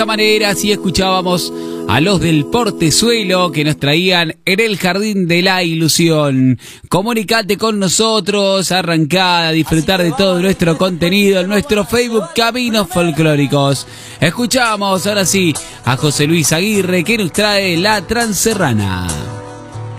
De esta manera, así escuchábamos a los del Portezuelo que nos traían En el Jardín de la Ilusión. Comunicate con nosotros, arrancá a disfrutar de todo nuestro contenido en nuestro Facebook Caminos Folclóricos. Escuchamos ahora sí a José Luis Aguirre que nos trae La Transerrana.